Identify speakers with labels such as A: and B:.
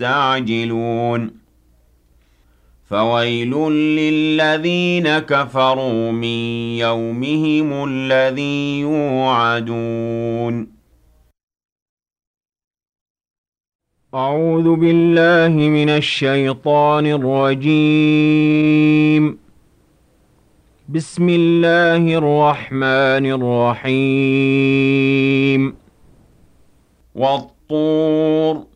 A: يستعجلون فويل للذين كفروا من يومهم الذي يوعدون أعوذ بالله من الشيطان الرجيم بسم الله الرحمن الرحيم والطور